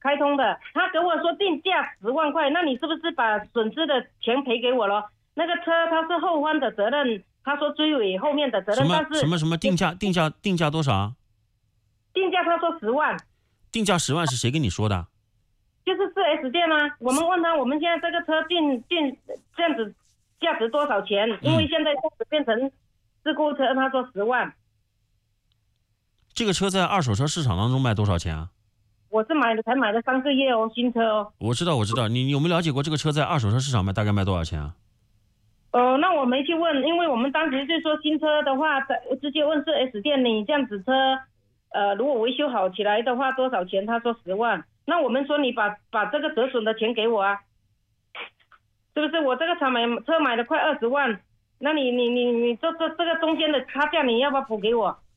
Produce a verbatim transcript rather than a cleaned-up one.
开通的，他跟我说定价十万块，那你是不是把损失的钱赔给我了？那个车他是后方的责任，他说追尾后面的责任，但是什么什么定价定价定价多少？ 定价他说十万。 定价十万是谁跟你说的？ 就是四 S 店啊，我们问他，我们现在这个车定定这样子价值多少钱？因为现在变成事故车，他说十万。 这个车在二手车市场当中卖多少钱啊？ 我是买的才买了三个月哦，新车哦。 我知道我知道，你有没有了解过这个车在二手车市场卖大概卖多少钱啊？ 呃，那我没去问，因为我们当时就说新车的话，直接问四 S 店，你这样子车，呃，如果维修好起来的话多少钱？他说十万。那我们说你把把这个折损的钱给我啊，是不是？我这个车买车买了快二十万，那你你你你这这这个中间的差价你要不要补给我？